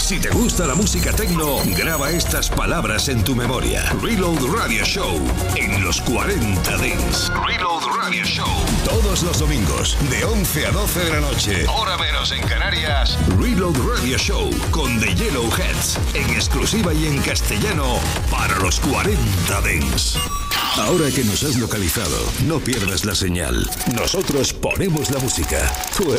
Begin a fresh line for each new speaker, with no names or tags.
Si te gusta la música techno, graba estas palabras en tu memoria. Reload Radio Show en los 40 Dents. Reload Radio Show. Todos los domingos, de 11 a 12 de la noche. Hora menos en Canarias. Reload Radio Show con The Yellowheads. En exclusiva y en castellano para los 40 Dents. Ahora que nos has localizado, no pierdas la señal. Nosotros ponemos la música. Tú